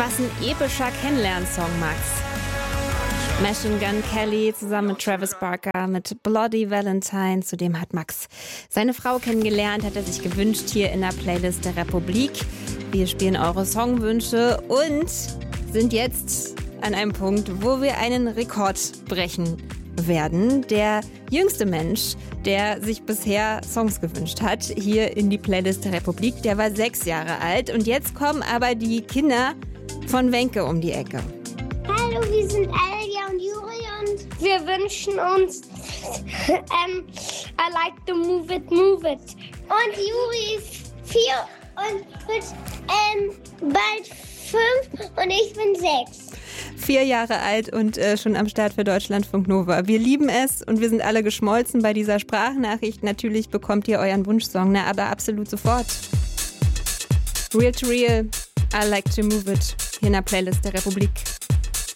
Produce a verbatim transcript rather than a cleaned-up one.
Was ein epischer Kennenlernsong, Max. Machine Gun Kelly zusammen mit Travis Barker mit Bloody Valentine. Zudem hat Max seine Frau kennengelernt, hat er sich gewünscht hier in der Playlist der Republik. Wir spielen eure Songwünsche und sind jetzt an einem Punkt, wo wir einen Rekord brechen werden. Der jüngste Mensch, der sich bisher Songs gewünscht hat, hier in die Playlist der Republik, der war sechs Jahre alt. Und jetzt kommen aber die Kinder von Wenke um die Ecke. Hallo, wir sind Alia und Juri und wir wünschen uns ähm, I like to move it, move it. Und Juri ist vier und wird ähm, bald fünf und ich bin sechs. Vier Jahre alt und äh, schon am Start für Deutschlandfunk Nova. Wir lieben es und wir sind alle geschmolzen bei dieser Sprachnachricht. Natürlich bekommt ihr euren Wunschsong, ne? Aber absolut sofort. Real to Real, I like to move it, hier in der Playlist der Republik.